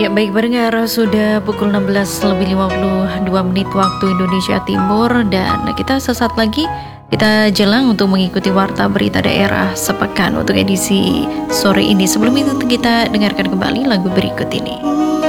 Ya baik pendengar, sudah pukul 16:52 waktu Indonesia Timur dan kita sesaat lagi kita jelang untuk mengikuti warta berita daerah sepekan untuk edisi sore ini. Sebelum itu kita dengarkan kembali lagu berikut ini.